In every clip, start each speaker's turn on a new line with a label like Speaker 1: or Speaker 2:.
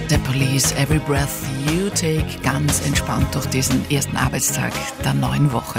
Speaker 1: The Police, Every Breath You Take, ganz entspannt durch diesen ersten Arbeitstag der neuen Woche.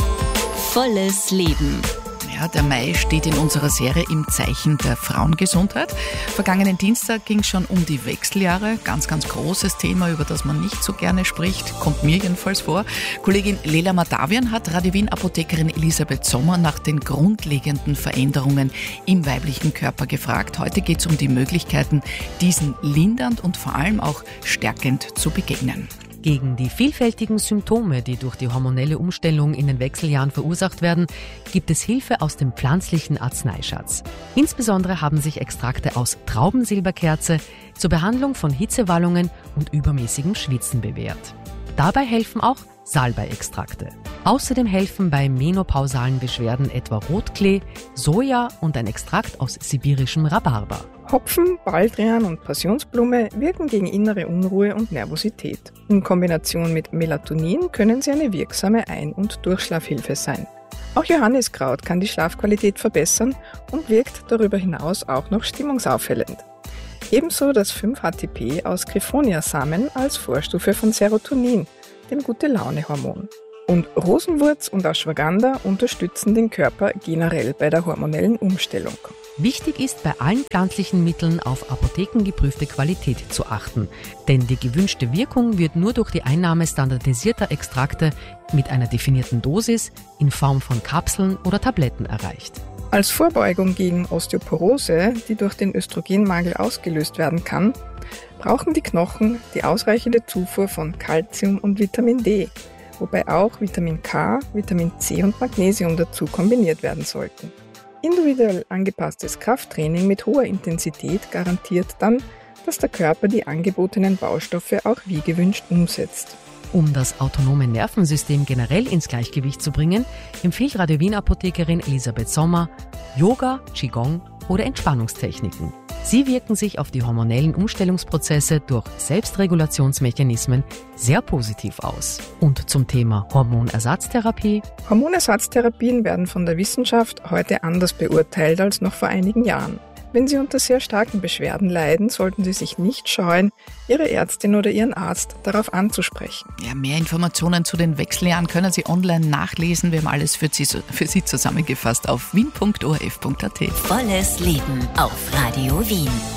Speaker 2: Volles Leben.
Speaker 1: Ja, der Mai steht in unserer Serie im Zeichen der Frauengesundheit. Vergangenen Dienstag ging es schon um die Wechseljahre. Ganz, ganz großes Thema, über das man nicht so gerne spricht. Kommt mir jedenfalls vor. Kollegin Lela Madavian hat Radio Wien Apothekerin Elisabeth Sommer nach den grundlegenden Veränderungen im weiblichen Körper gefragt. Heute geht es um die Möglichkeiten, diesen lindernd und vor allem auch stärkend zu begegnen.
Speaker 3: Gegen die vielfältigen Symptome, die durch die hormonelle Umstellung in den Wechseljahren verursacht werden, gibt es Hilfe aus dem pflanzlichen Arzneischatz. Insbesondere haben sich Extrakte aus Traubensilberkerze zur Behandlung von Hitzewallungen und übermäßigem Schwitzen bewährt. Dabei helfen auch Salbei-Extrakte. Außerdem helfen bei menopausalen Beschwerden etwa Rotklee, Soja und ein Extrakt aus sibirischem Rhabarber.
Speaker 4: Hopfen, Baldrian und Passionsblume wirken gegen innere Unruhe und Nervosität. In Kombination mit Melatonin können sie eine wirksame Ein- und Durchschlafhilfe sein. Auch Johanniskraut kann die Schlafqualität verbessern und wirkt darüber hinaus auch noch stimmungsaufhellend. Ebenso das 5-HTP aus Griffonia-Samen als Vorstufe von Serotonin, dem Gute-Laune-Hormon. Und Rosenwurz und Ashwagandha unterstützen den Körper generell bei der hormonellen Umstellung.
Speaker 3: Wichtig ist, bei allen pflanzlichen Mitteln auf apothekengeprüfte Qualität zu achten, denn die gewünschte Wirkung wird nur durch die Einnahme standardisierter Extrakte mit einer definierten Dosis in Form von Kapseln oder Tabletten erreicht.
Speaker 4: Als Vorbeugung gegen Osteoporose, die durch den Östrogenmangel ausgelöst werden kann, brauchen die Knochen die ausreichende Zufuhr von Calcium und Vitamin D, wobei auch Vitamin K, Vitamin C und Magnesium dazu kombiniert werden sollten. Individuell angepasstes Krafttraining mit hoher Intensität garantiert dann, dass der Körper die angebotenen Baustoffe auch wie gewünscht umsetzt.
Speaker 3: Um das autonome Nervensystem generell ins Gleichgewicht zu bringen, empfiehlt Radio Wien Apothekerin Elisabeth Sommer Yoga, Qigong oder Entspannungstechniken. Sie wirken sich auf die hormonellen Umstellungsprozesse durch Selbstregulationsmechanismen sehr positiv aus. Und zum Thema Hormonersatztherapie?
Speaker 4: Hormonersatztherapien werden von der Wissenschaft heute anders beurteilt als noch vor einigen Jahren. Wenn Sie unter sehr starken Beschwerden leiden, sollten Sie sich nicht scheuen, Ihre Ärztin oder Ihren Arzt darauf anzusprechen.
Speaker 1: Ja, mehr Informationen zu den Wechseljahren können Sie online nachlesen. Wir haben alles für Sie zusammengefasst auf wien.orf.at.
Speaker 2: Volles Leben auf Radio Wien.